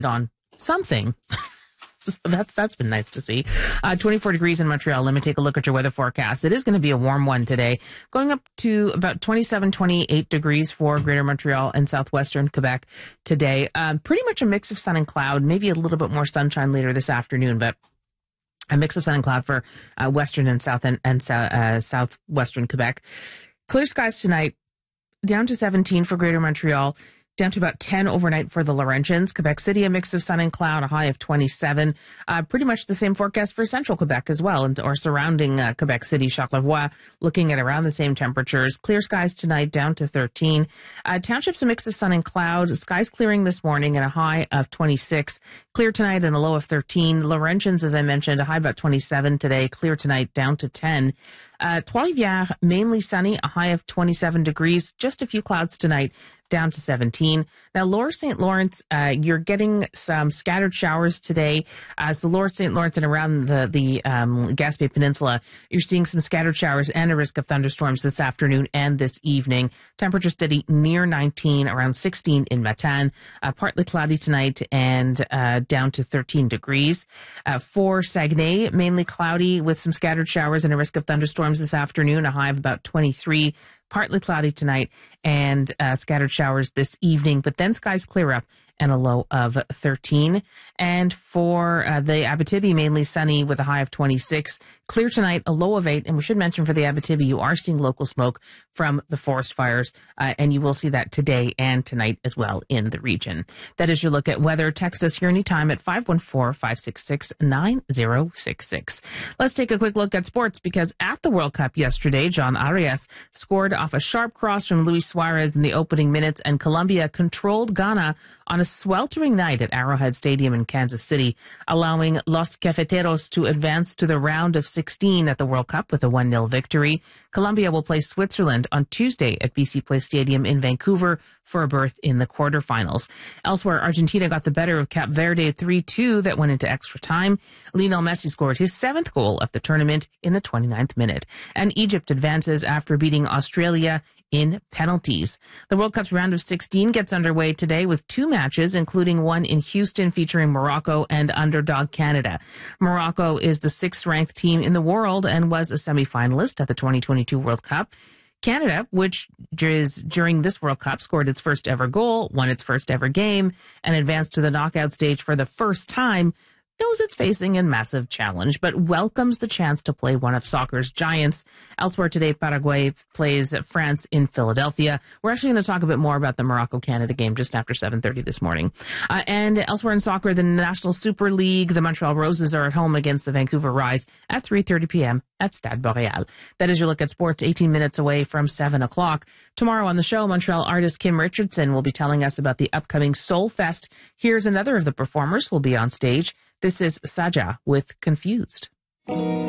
on something. So that's been nice to see. 24 degrees in Montreal. Let me take a look at your weather forecast. It is going to be a warm one today, going up to about 27, 28 degrees for Greater Montreal and southwestern Quebec today. Pretty much a mix of sun and cloud, maybe a little bit more sunshine later this afternoon, but a mix of sun and cloud for western and southwestern Quebec. Clear skies tonight, down to 17 for Greater Montreal, down to about 10 overnight for the Laurentians. Quebec City, a mix of sun and cloud, a high of 27. Pretty much the same forecast for central Quebec as well, or surrounding Quebec City, Charlevoix, looking at around the same temperatures. Clear skies tonight, down to 13. Townships, a mix of sun and cloud. Skies clearing this morning and a high of 26. Clear tonight and a low of 13. Laurentians, as I mentioned, a high about 27 today. Clear tonight, down to 10. Trois-Rivières, mainly sunny, a high of 27 degrees. Just a few clouds tonight, down to 17. Now, Lower St. Lawrence, you're getting some scattered showers today. So Lower St. Lawrence and around the Gaspé Peninsula, you're seeing some scattered showers and a risk of thunderstorms this afternoon and this evening. Temperature steady near 19, around 16 in Matane. Partly cloudy tonight and down to 13 degrees. For Saguenay, mainly cloudy with some scattered showers and a risk of thunderstorms this afternoon, a high of about 23. Partly cloudy tonight and scattered showers this evening, but then skies clear up and a low of 13. And for the Abitibi, mainly sunny with a high of 26. Clear tonight, a low of 8. And we should mention for the Abitibi, you are seeing local smoke from the forest fires, and you will see that today and tonight as well in the region. That is your look at weather. Text us here anytime at 514-566-9066. Let's take a quick look at sports, because at the World Cup yesterday, John Arias scored off a sharp cross from Luis Suarez in the opening minutes, and Colombia controlled Ghana on a sweltering night at Arrowhead Stadium in Kansas City, allowing Los Cafeteros to advance to the round of 16 at the World Cup with a 1-0 victory. Colombia will play Switzerland on Tuesday at BC Place Stadium in Vancouver for a berth in the quarterfinals. Elsewhere, Argentina got the better of Cape Verde 3-2 that went into extra time. Lionel Messi scored his 7th goal of the tournament in the 29th minute. And Egypt advances after beating Australia in penalties. The World Cup's round of 16 gets underway today with 2 matches, including one in Houston featuring Morocco and underdog Canada. Morocco is the 6th-ranked team in the world and was a semi-finalist at the 2022 World Cup. Canada, which is during this World Cup scored its first ever goal, won its first ever game, and advanced to the knockout stage for the first time, knows it's facing a massive challenge, but welcomes the chance to play one of soccer's giants. Elsewhere today, Paraguay plays France in Philadelphia. We're actually going to talk a bit more about the Morocco-Canada game just after 7:30 this morning. And elsewhere in soccer, the National Super League, the Montreal Roses are at home against the Vancouver Rise at 3:30 p.m. at Stade Boréal. That is your look at sports, 18 minutes away from 7 o'clock. Tomorrow on the show, Montreal artist Kim Richardson will be telling us about the upcoming Soul Fest. Here's another of the performers who will be on stage. This is Saja with Confused.